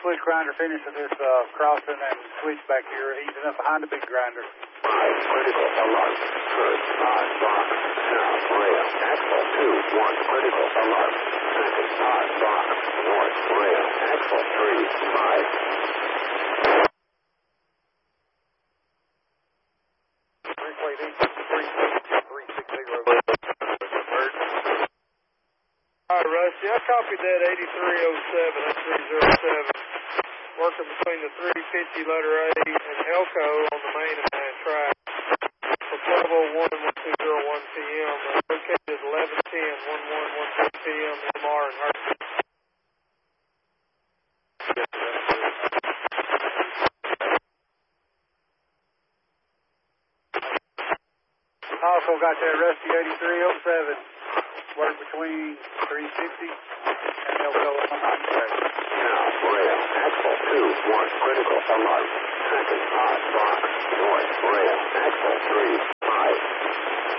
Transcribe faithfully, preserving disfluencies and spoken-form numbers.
switch grinder finish of this uh, crossing and switch back here, easing up behind the big grinder. Five, critical, alert. First, pod, box, south, rail, axle, two, one, critical, alert. Second, pod, box, north, rail, axle, three, five. Three-plate eight, three, three, six, zero. All right, Rusty, I copied that eighty-three oh seven, that's three oh seven. Working between the three fifty letter A and Elko on the main and main track. For twelve oh one, twelve oh one P M, located eleven ten, eleven ten P M, M R and Hershey. Also got that Rusty eighty-three oh seven. Work between three fifty and Elko on the hot track. South, rail, axle, two, one, critical, alert. Second, pod, box, north, rail.